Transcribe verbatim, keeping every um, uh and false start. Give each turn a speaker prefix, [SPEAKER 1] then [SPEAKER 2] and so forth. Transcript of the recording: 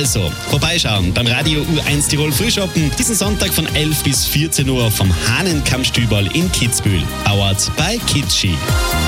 [SPEAKER 1] Also, vorbeischauen beim Radio U eins Tirol Frühschoppen diesen Sonntag von elf bis vierzehn Uhr vom Hahnenkammstüberl in Kitzbühel. Powered bei Kitschi.